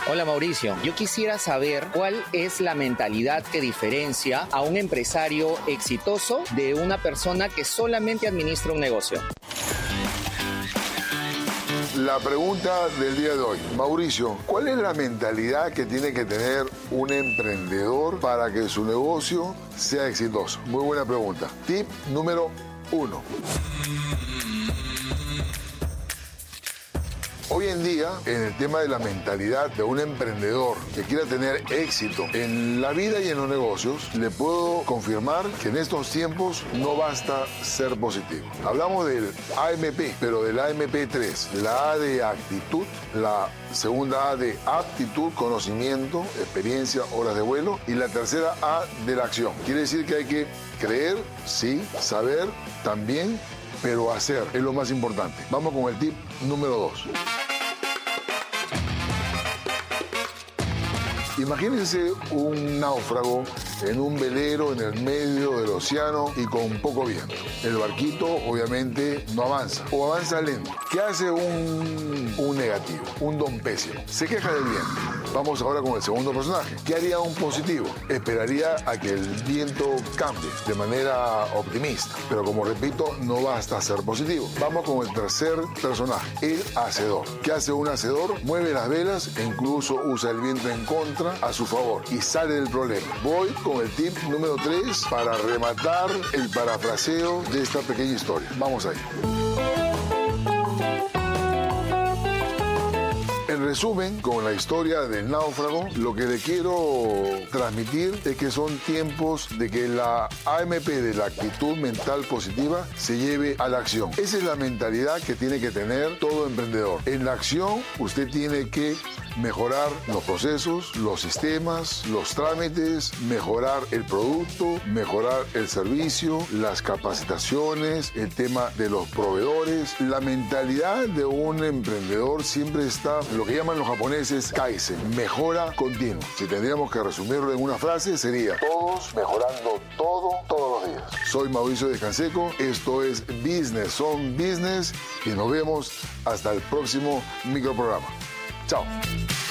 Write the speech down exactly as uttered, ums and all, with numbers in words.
Hola Mauricio, yo quisiera saber cuál es la mentalidad que diferencia a un empresario exitoso de una persona que solamente administra un negocio. La pregunta del día de hoy. Mauricio, ¿cuál es la mentalidad que tiene que tener un emprendedor para que su negocio sea exitoso? Muy buena pregunta. Tip número uno. Hoy en día, en el tema de la mentalidad de un emprendedor que quiera tener éxito en la vida y en los negocios, le puedo confirmar que en estos tiempos no basta ser positivo. Hablamos del A M P, pero del A M P tres, la A de actitud, la segunda A de aptitud, conocimiento, experiencia, horas de vuelo, y la tercera A de la acción. Quiere decir que hay que creer, sí, saber también, pero hacer es lo más importante. Vamos con el tip número dos. Imagínense un náufrago en un velero en el medio del océano y con poco viento. El barquito obviamente no avanza o avanza lento. ¿Qué hace un, un negativo, un don pésimo? Se queja del viento. Vamos ahora con el segundo personaje. ¿Qué haría un positivo? Esperaría a que el viento cambie de manera optimista. Pero como repito, no basta ser positivo. Vamos con el tercer personaje, el hacedor. ¿Qué hace un hacedor? Mueve las velas e incluso usa el viento en contra a su favor y sale del problema. Voy con el tip número tres para rematar el parafraseo de esta pequeña historia. Vamos ahí. En resumen, con la historia del náufrago, lo que le quiero transmitir es que son tiempos de que la A M P de la actitud mental positiva se lleve a la acción. Esa es la mentalidad que tiene que tener todo emprendedor. En la acción, usted tiene que mejorar los procesos, los sistemas, los trámites, mejorar el producto, mejorar el servicio, las capacitaciones, el tema de los proveedores. La mentalidad de un emprendedor siempre está, lo que llaman los japoneses, kaizen, mejora continua. Si tendríamos que resumirlo en una frase, sería todos mejorando todo, todos los días. Soy Mauricio de Canseco, esto es Business on Business y nos vemos hasta el próximo microprograma. Chao.